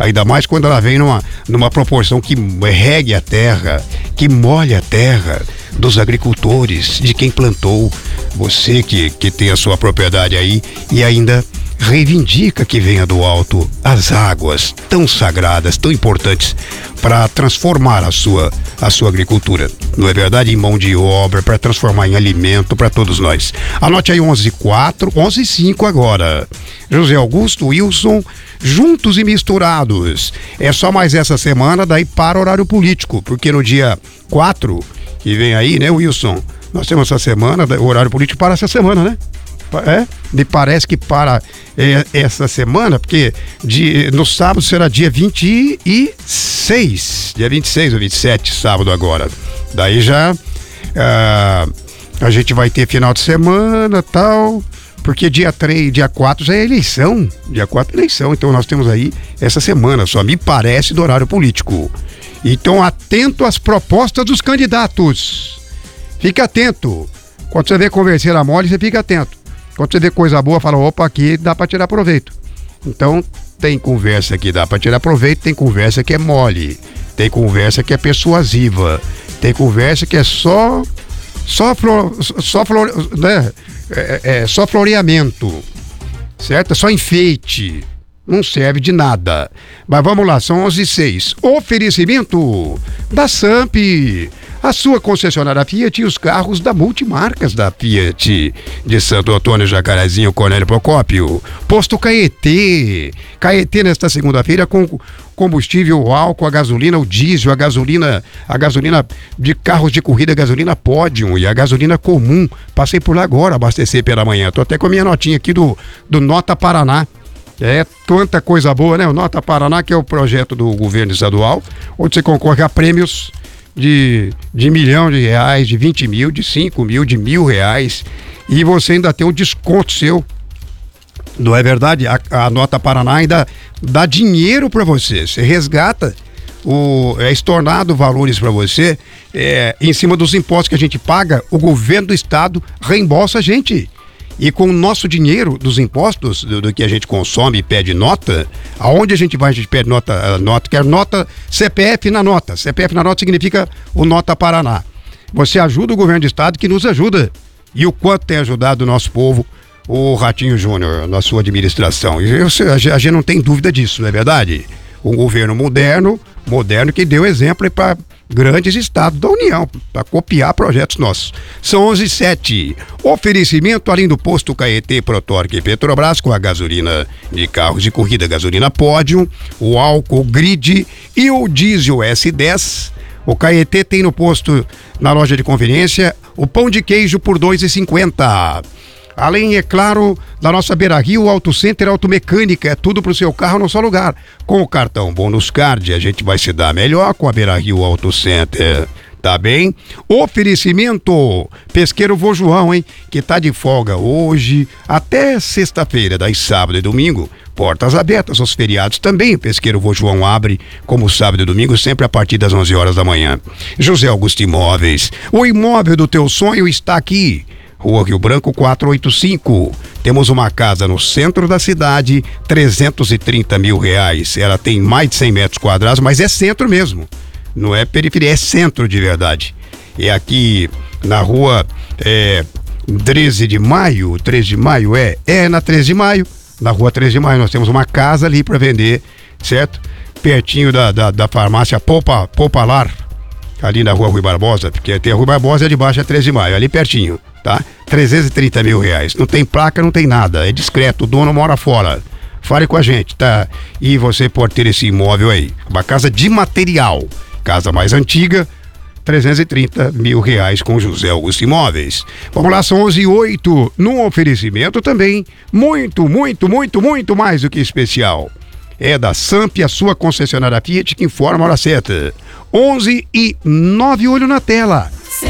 Ainda mais quando ela vem numa proporção que regue a terra, que molha a terra dos agricultores, de quem plantou. Você que tem a sua propriedade aí e ainda reivindica que venha do alto as águas tão sagradas, tão importantes para transformar a sua agricultura, não é verdade? Em mão de obra, para transformar em alimento para todos nós. Anote aí 11:04, 11:05 agora. José Augusto, Wilson, juntos e misturados. É só mais essa semana, daí para horário político, porque no dia 4, que vem aí, né, Wilson? Nós temos essa semana, o horário político para essa semana, né? Me parece que para essa semana, porque no sábado será dia 26, dia 26 ou 27, sábado agora. Daí já a gente vai ter final de semana, tal, porque dia 3, dia 4 já é eleição, dia 4 é eleição, então nós temos aí essa semana, só me parece, do horário político. Então, atento às propostas dos candidatos, fica atento, quando você vê conversa mole, você fica atento. Quando você vê coisa boa, fala, opa, aqui dá pra tirar proveito. Então, tem conversa que dá pra tirar proveito, tem conversa que é mole, tem conversa que é persuasiva, tem conversa que é só floreamento, certo? É só enfeite, não serve de nada. Mas vamos lá, são 11:06. Oferecimento da Samp, a sua concessionária Fiat e os carros da Multimarcas da Fiat de Santo Antônio, Jacarezinho, Cornélio Procópio. Posto Caetê nesta segunda-feira com combustível, o álcool, a gasolina, o diesel, a gasolina de carros de corrida, a gasolina Podium e a gasolina comum. Passei por lá agora, abastecer pela manhã. Tô até com a minha notinha aqui do Nota Paraná. É tanta coisa boa, né? O Nota Paraná, que é o projeto do governo estadual, onde você concorre a prêmios de R$1 milhão, de 20 mil, de 5 mil, de R$1.000, e você ainda tem um desconto seu, não é verdade? A Nota Paraná ainda dá dinheiro para você resgata, é estornado valores para você, em cima dos impostos que a gente paga, o governo do estado reembolsa a gente. E com o nosso dinheiro dos impostos, do que a gente consome e pede nota, aonde a gente vai, a gente pede nota, quer nota, CPF na nota. CPF na nota significa o Nota Paraná. Você ajuda o governo do estado que nos ajuda. E o quanto tem ajudado o nosso povo, o Ratinho Júnior, na sua administração. E a gente não tem dúvida disso, não é verdade? Um governo moderno que deu exemplo para grandes estados da União, para copiar projetos nossos. São 11:07. Oferecimento além do posto Caetê, Protorque e Petrobras, com a gasolina de carros de corrida, gasolina Podium, o álcool Grid e o diesel S10. O Caetê tem no posto, na loja de conveniência, o pão de queijo por R$2,50. Além, é claro, da nossa Beira Rio Auto Center Automecânica, é tudo pro seu carro num só lugar. Com o cartão Bônus Card, a gente vai se dar melhor com a Beira Rio Auto Center, tá bem? Oferecimento Pesqueiro Vô João, hein? Que tá de folga hoje até sexta-feira, daí sábado e domingo. Portas abertas aos feriados também. O Pesqueiro Vô João abre como sábado e domingo, sempre a partir das 11 horas da manhã. José Augusto Imóveis, o imóvel do teu sonho está aqui. Rua Rio Branco 485. Temos uma casa no centro da cidade, R$330 mil. Ela tem mais de 100 metros quadrados, mas é centro mesmo. Não é periferia, é centro de verdade. É aqui na rua 13 de maio, na 13 de maio, na rua 13 de maio. Nós temos uma casa ali para vender, certo? Pertinho da farmácia Popular, ali na rua Rui Barbosa, porque tem a Rui Barbosa e de baixo é 13 de maio, ali pertinho, tá? R$330 mil. Não tem placa, não tem nada, é discreto, o dono mora fora. Fale com a gente, tá? E você pode ter esse imóvel aí, uma casa de material, casa mais antiga, R$330 mil com José Augusto Imóveis. Vamos lá, são 11:08, num oferecimento também, muito mais do que especial. É da Samp, a sua concessionária Fiat, que informa a hora certa. 11:09, olho na tela.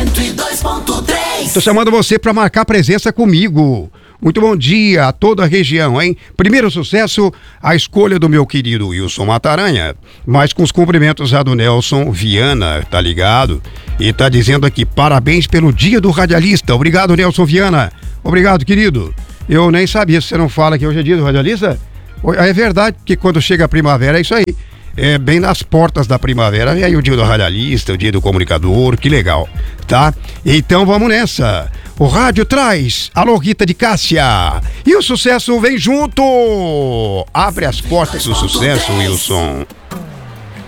102.3. Tô chamando você para marcar presença comigo. Muito bom dia a toda a região, hein? Primeiro sucesso, a escolha do meu querido Wilson Mataranha, mas com os cumprimentos a do Nelson Viana, tá ligado? E tá dizendo aqui, parabéns pelo dia do radialista. Obrigado, Nelson Viana. Obrigado, querido. Eu nem sabia, se você não fala que hoje é dia do radialista. É verdade, porque quando chega a primavera é isso aí. É bem nas portas da primavera. E aí o dia do radialista, o dia do comunicador, que legal, tá? Então vamos nessa. O rádio traz Alô Rita de Cássia. E o sucesso vem junto. Abre as portas do sucesso, Wilson.